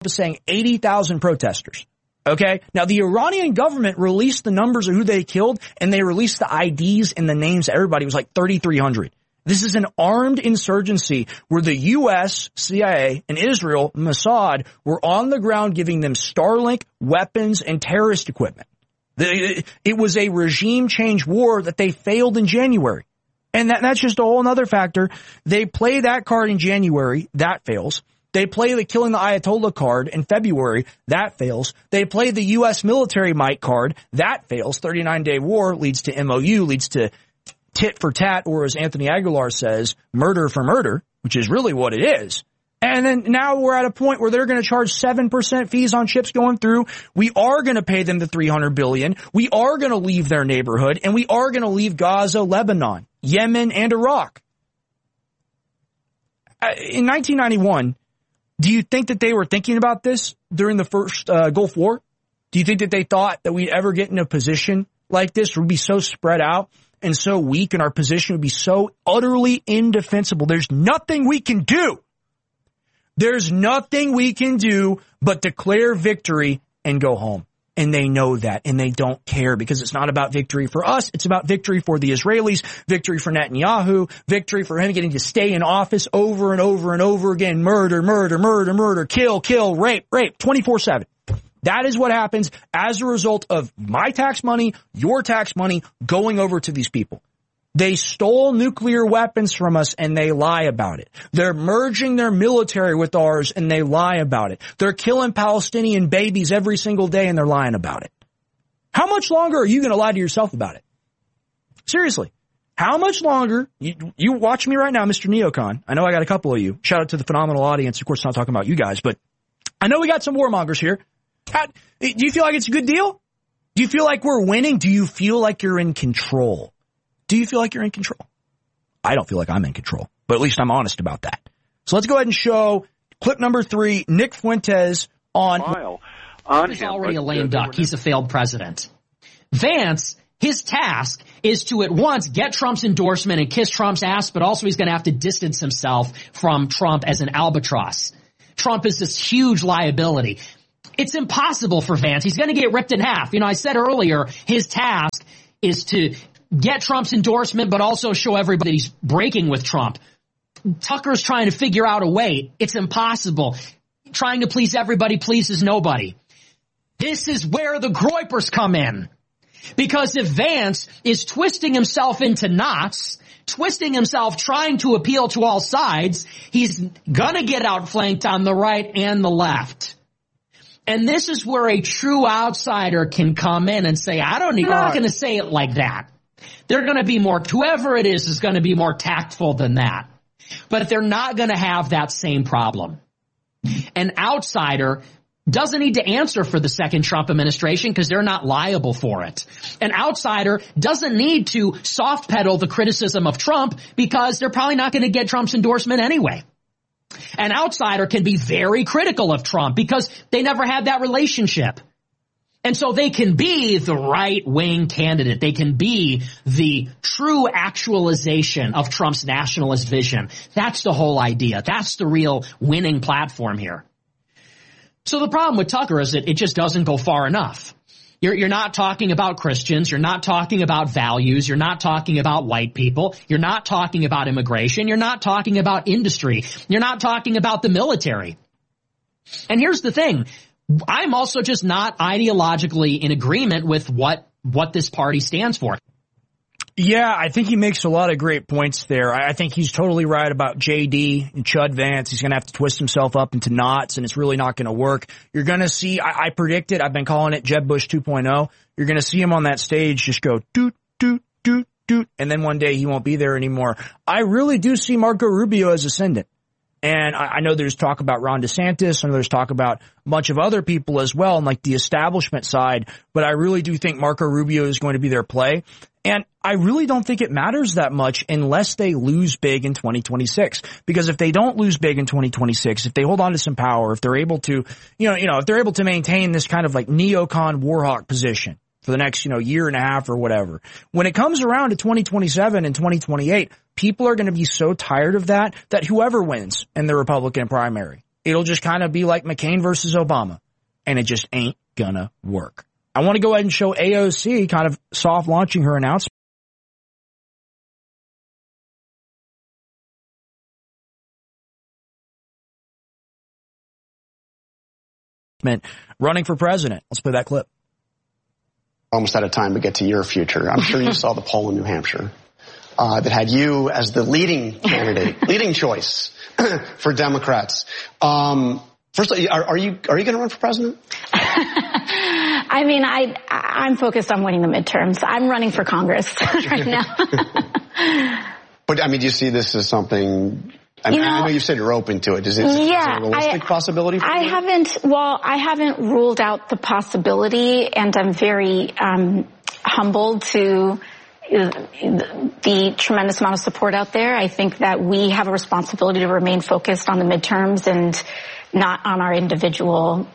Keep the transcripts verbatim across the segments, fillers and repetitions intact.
is saying eighty thousand protesters. Okay? Now, the Iranian government released the numbers of who they killed, and they released the I Ds and the names of everybody. It was like thirty-three hundred. This is an armed insurgency where the U S, C I A, and Israel, Mossad, were on the ground giving them Starlink, weapons, and terrorist equipment. It was a regime change war that they failed in January. And that, that's just a whole other factor. They play that card in January. That fails. They play the killing the Ayatollah card in February. That fails. They play the U S military might card. That fails. thirty-nine day war leads to M O U, leads to tit for tat, or as Anthony Aguilar says, murder for murder, which is really what it is. And then now we're at a point where they're going to charge seven percent fees on ships going through. We are going to pay them the three hundred billion dollars. We are going to leave their neighborhood, and we are going to leave Gaza, Lebanon, Yemen, and Iraq. In nineteen ninety-one, do you think that they were thinking about this during the first uh, Gulf War? Do you think that they thought that we'd ever get in a position like this? We'd be so spread out and so weak, and our position would be so utterly indefensible. There's nothing we can do. There's nothing we can do but declare victory and go home. And they know that, and they don't care, because it's not about victory for us. It's about victory for the Israelis, victory for Netanyahu, victory for him getting to stay in office over and over and over again. Murder, murder, murder, murder, kill, kill, rape, rape, twenty-four seven. That is what happens as a result of my tax money, your tax money going over to these people. They stole nuclear weapons from us, and they lie about it. They're merging their military with ours, and they lie about it. They're killing Palestinian babies every single day, and they're lying about it. How much longer are you going to lie to yourself about it? Seriously. How much longer? You, you watch me right now, Mister Neocon. I know I got a couple of you. Shout out to the phenomenal audience. Of course, I'm not talking about you guys, but I know we got some warmongers here. How, do you feel like it's a good deal? Do you feel like we're winning? Do you feel like you're in control? Do you feel like you're in control? I don't feel like I'm in control, but at least I'm honest about that. So let's go ahead and show clip number three, Nick Fuentes on... on He's already a lame duck. He's a failed president. Vance, his task is to at once get Trump's endorsement and kiss Trump's ass, but also he's going to have to distance himself from Trump as an albatross. Trump is this huge liability. It's impossible for Vance. He's going to get ripped in half. You know, I said earlier, his task is to get Trump's endorsement, but also show everybody that he's breaking with Trump. Tucker's trying to figure out a way. It's impossible. Trying to please everybody pleases nobody. This is where the groypers come in. Because if Vance is twisting himself into knots, twisting himself, trying to appeal to all sides, he's gonna get outflanked on the right and the left. And this is where a true outsider can come in and say, I don't need, I'm not going to say it like that. They're going to be more, whoever it is is going to be more tactful than that. But they're not going to have that same problem. An outsider doesn't need to answer for the second Trump administration because they're not liable for it. An outsider doesn't need to soft pedal the criticism of Trump because they're probably not going to get Trump's endorsement anyway. An outsider can be very critical of Trump because they never had that relationship. And so they can be the right-wing candidate. They can be the true actualization of Trump's nationalist vision. That's the whole idea. That's the real winning platform here. So the problem with Tucker is that it just doesn't go far enough. You're, you're not talking about Christians. You're not talking about values. You're not talking about white people. You're not talking about immigration. You're not talking about industry. You're not talking about the military. And here's the thing. I'm also just not ideologically in agreement with what, what this party stands for. Yeah, I think he makes a lot of great points there. I think he's totally right about J D and Chud Vance. He's going to have to twist himself up into knots, and it's really not going to work. You're going to see, I, I predict it, I've been calling it Jeb Bush two point oh. You're going to see him on that stage just go doot, doot, doot, doot, and then one day he won't be there anymore. I really do see Marco Rubio as ascendant. And I, I know there's talk about Ron DeSantis, and there's talk about a bunch of other people as well, on like the establishment side, but I really do think Marco Rubio is going to be their play. And I really don't think it matters that much unless they lose big in twenty twenty-six. Because if they don't lose big in twenty twenty-six, if they hold on to some power, if they're able to, you know, you know, if they're able to maintain this kind of like neocon warhawk position for the next, you know, year and a half or whatever, when it comes around to twenty twenty-seven and twenty twenty-eight, people are going to be so tired of that, that whoever wins in the Republican primary, it'll just kind of be like McCain versus Obama. And it just ain't gonna work. I want to go ahead and show A O C kind of soft launching her announcement. Running for president. Let's play that clip. Almost out of time to get to your future. I'm sure you saw the poll in New Hampshire uh, that had you as the leading candidate, leading choice for Democrats. Um, first, are, are you are you going to run for president? I mean, I I'm focused on winning the midterms. I'm running for Congress right now. But I mean, do you see this as something? I, mean, you know, I know you said you're open to it. Is it, yeah, is it a realistic I, possibility for I you? haven't, well, I haven't ruled out the possibility, and I'm very um, humbled to the tremendous amount of support out there. I think that we have a responsibility to remain focused on the midterms and not on our individual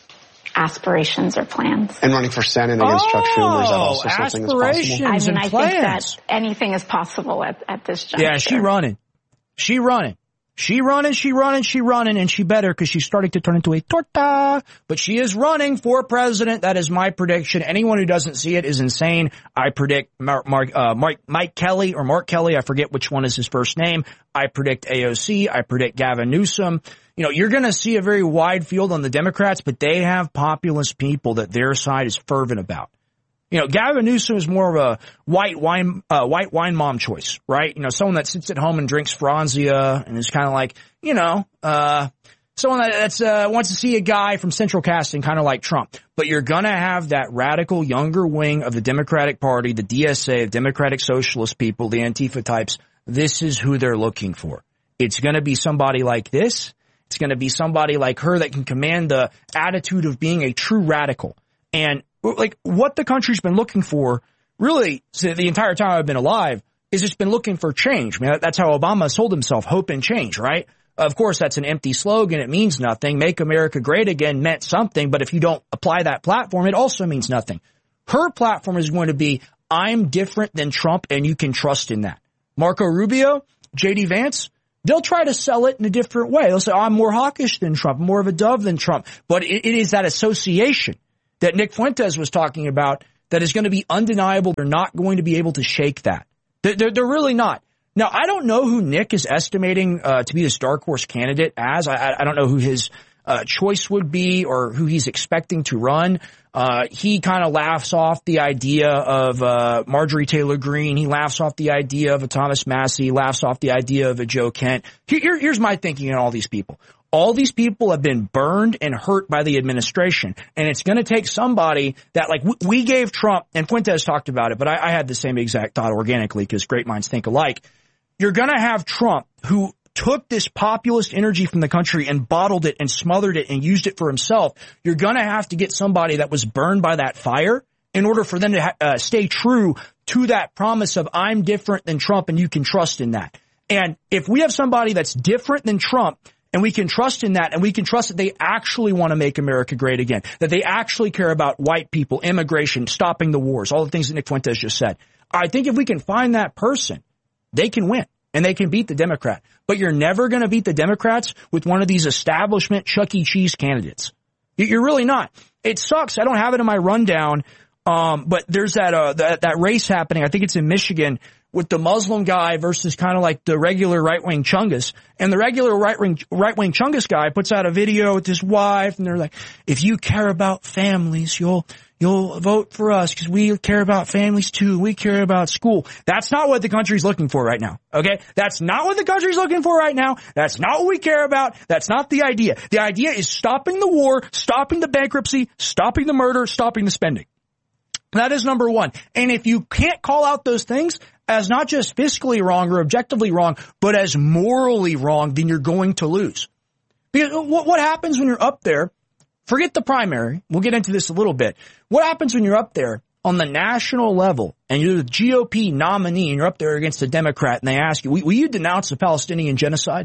aspirations or plans. And running for Senate against oh, Chuck Schumer, is that also something that's possible? I mean, I plans. think that anything is possible at, at this juncture. Yeah, she running. She running. She running, she running, she running, and she better because she's starting to turn into a torta. But she is running for president. That is my prediction. Anyone who doesn't see it is insane. I predict Mark, Mark, uh, Mike, Mike Kelly or Mark Kelly. I forget which one is his first name. I predict A O C. I predict Gavin Newsom. You know, you're going to see a very wide field on the Democrats, but they have populist people that their side is fervent about. You know, Gavin Newsom is more of a white wine, uh, white wine mom choice, right? You know, someone that sits at home and drinks Franzia and is kind of like, you know, uh, someone that, that's, uh, wants to see a guy from Central Casting, kind of like Trump. But you're gonna have that radical younger wing of the Democratic Party, the D S A, the Democratic Socialist people, the Antifa types. This is who they're looking for. It's gonna be somebody like this. It's gonna be somebody like her that can command the attitude of being a true radical. And like what the country's been looking for, really, the entire time I've been alive, is it's been looking for change. I mean, that's how Obama sold himself, hope and change, right? Of course, that's an empty slogan. It means nothing. Make America great again meant something, but if you don't apply that platform, it also means nothing. Her platform is going to be, I'm different than Trump, and you can trust in that. Marco Rubio, J D Vance, they'll try to sell it in a different way. They'll say, oh, I'm more hawkish than Trump, more of a dove than Trump. But it, it is that association that Nick Fuentes was talking about that is going to be undeniable. They're not going to be able to shake that. They're, they're, they're really not. Now, I don't know who Nick is estimating uh, to be this dark horse candidate as. I, I don't know who his uh, choice would be or who he's expecting to run. Uh, he kind of laughs off the idea of uh, Marjorie Taylor Greene. He laughs off the idea of a Thomas Massie. He laughs off the idea of a Joe Kent. Here, here's my thinking on all these people. All these people have been burned and hurt by the administration, and it's going to take somebody that, like, we gave Trump, and Fuentes talked about it, but I, I had the same exact thought organically because great minds think alike. You're going to have Trump, who took this populist energy from the country and bottled it and smothered it and used it for himself. You're going to have to get somebody that was burned by that fire in order for them to ha- uh, stay true to that promise of I'm different than Trump and you can trust in that. And if we have somebody that's different than Trump, and we can trust in that, and we can trust that they actually want to make America great again, that they actually care about white people, immigration, stopping the wars, all the things that Nick Fuentes just said. I think if we can find that person, they can win, and they can beat the Democrat. But you're never going to beat the Democrats with one of these establishment Chuck E. Cheese candidates. You're really not. It sucks. I don't have it in my rundown, um, but there's that, uh, that, that race happening. I think it's in Michigan, with the Muslim guy versus kind of like the regular right-wing Chungus. And the regular right-wing right-wing Chungus guy puts out a video with his wife, and they're like, if you care about families, you'll you'll vote for us because we care about families too. We care about school. That's not what the country's looking for right now, okay? That's not what the country's looking for right now. That's not what we care about. That's not the idea. The idea is stopping the war, stopping the bankruptcy, stopping the murder, stopping the spending. That is number one. And if you can't call out those things as not just fiscally wrong or objectively wrong, but as morally wrong, then you're going to lose. Because what, what happens when you're up there? Forget the primary. We'll get into this a little bit. What happens when you're up there on the national level and you're the G O P nominee and you're up there against a Democrat and they ask you, will, will you denounce the Palestinian genocide?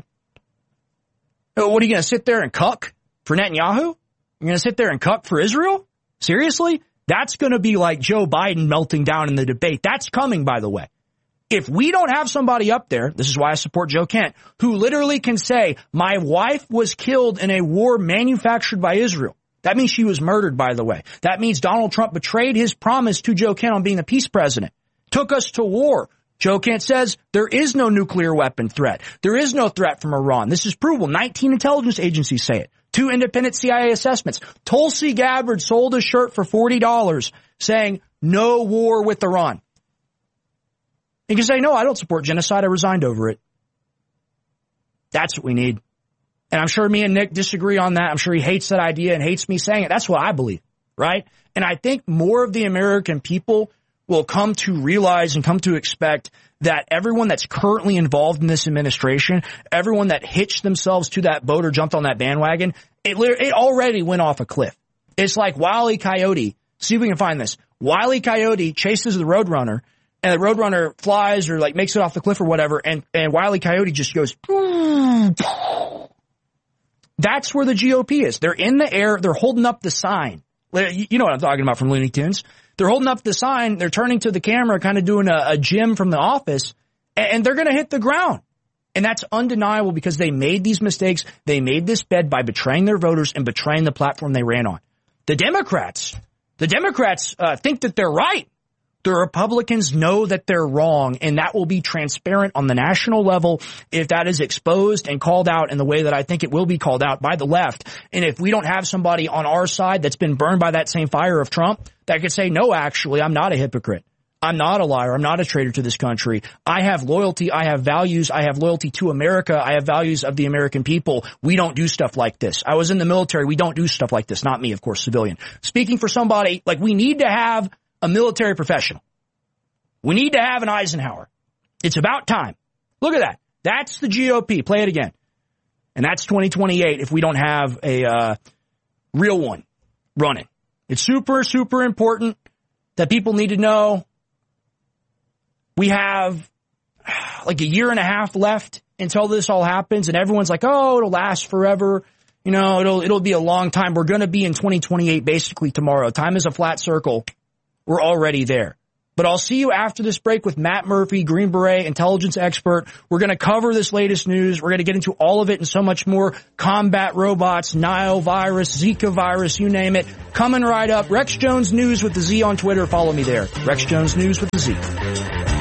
What are you going to sit there and cuck for Netanyahu? You're going to sit there and cuck for Israel? Seriously? That's going to be like Joe Biden melting down in the debate. That's coming, by the way. If we don't have somebody up there, this is why I support Joe Kent, who literally can say, my wife was killed in a war manufactured by Israel. That means she was murdered, by the way. That means Donald Trump betrayed his promise to Joe Kent on being the peace president. Took us to war. Joe Kent says there is no nuclear weapon threat. There is no threat from Iran. This is provable. nineteen intelligence agencies say it. Two independent C I A assessments. Tulsi Gabbard sold a shirt for forty dollars saying no war with Iran. You can say, no, I don't support genocide. I resigned over it. That's what we need. And I'm sure me and Nick disagree on that. I'm sure he hates that idea and hates me saying it. That's what I believe, right? And I think more of the American people will come to realize and come to expect that everyone that's currently involved in this administration, everyone that hitched themselves to that boat or jumped on that bandwagon, it, it already went off a cliff. It's like Wile E. Coyote. See if we can find this. Wile E. Coyote chases the Roadrunner, and the Roadrunner flies or like makes it off the cliff or whatever, and, and Wile E. Coyote just goes, that's where the G O P is. They're in the air. They're holding up the sign. You know what I'm talking about from Looney Tunes. They're holding up the sign. They're turning to the camera, kind of doing a, a Jim from The Office, and they're going to hit the ground. And that's undeniable because they made these mistakes. They made this bed by betraying their voters and betraying the platform they ran on. The Democrats, the Democrats uh, think that they're right. The Republicans know that they're wrong, and that will be transparent on the national level if that is exposed and called out in the way that I think it will be called out by the left. And if we don't have somebody on our side that's been burned by that same fire of Trump that could say, no, actually, I'm not a hypocrite. I'm not a liar. I'm not a traitor to this country. I have loyalty. I have values. I have loyalty to America. I have values of the American people. We don't do stuff like this. I was in the military. We don't do stuff like this. Not me, of course, civilian. Speaking for somebody, like we need to have a military professional. We need to have an Eisenhower. It's about time. Look at that. That's the G O P. Play it again. And that's twenty twenty-eight if we don't have a uh, real one running. It's super, super important that people need to know we have like a year and a half left until this all happens. And everyone's like, oh, it'll last forever. You know, it'll it'll be a long time. We're going to be in twenty twenty-eight basically tomorrow. Time is a flat circle. We're already there. But I'll see you after this break with Matt Murphy, Green Beret, intelligence expert. We're going to cover this latest news. We're going to get into all of it and so much more. Combat robots, Nile virus, Zika virus, you name it. Coming right up. Rex Jones News with the Z on Twitter. Follow me there. Rex Jones News with the Z.